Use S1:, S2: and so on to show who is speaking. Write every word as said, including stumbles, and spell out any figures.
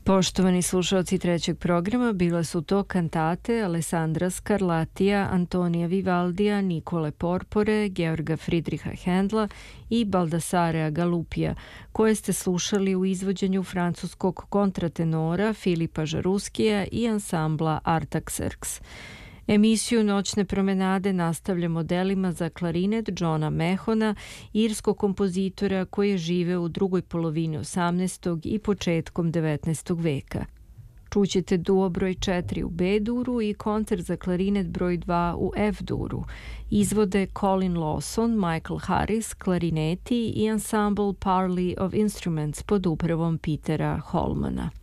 S1: Poštovani slušalci trećeg programa, bile su to kantate Alessandra Scarlattija, Antonija Vivaldija, Nikole Porpore, Georga Friedricha Händla i Baldassarea Galupija, koje ste slušali u izvođenju francuskog kontratenora Filipa Žaruskija i ansambla Artaxerxes. Emisiju Noćne promenade nastavljamo delima za klarinet Johna Mahona, irskog kompozitora koji je živeo u drugoj polovini osamnaestog i početkom devetnaestog veka. Čućete duo broj četiri u B-duru i koncert za klarinet broj dva u F-duru. Izvode Colin Lawson, Michael Harris, klarineti i ensemble Parley of Instruments pod upravom Petera Holmana.